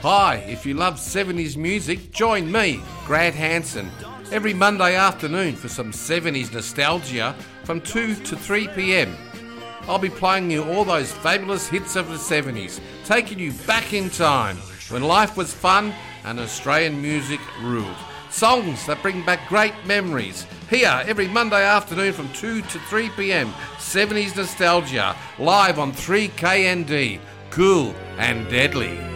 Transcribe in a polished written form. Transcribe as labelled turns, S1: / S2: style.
S1: Hi, if you love 70s music, join me, Grant Hanson, every Monday afternoon for some 70s nostalgia from 2 to 3 p.m. I'll be playing you all those fabulous hits of the 70s, taking you back in time when life was fun and Australian music ruled. Songs that bring back great memories. Here, every Monday afternoon from 2 to 3 p.m, 70s nostalgia, live on 3KND. Cool and deadly.